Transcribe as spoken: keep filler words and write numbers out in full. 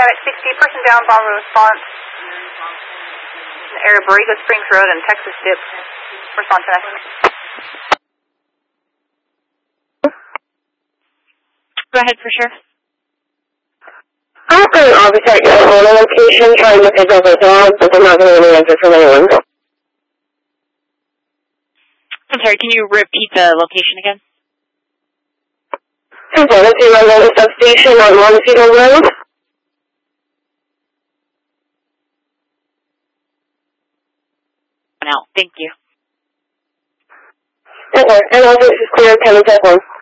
five at sixty, person down, Bravo response. Area Borrego Springs Road and Texas Dip. Response to that. Go ahead for sure. I'm going to officer at your home location trying to pick up a dog, but they're not getting any answer from anyone. I'm sorry, can you repeat the location again? Genesee Railroad Substation on Montecito Road. No, thank you. Okay, and I'll just clear ten to one.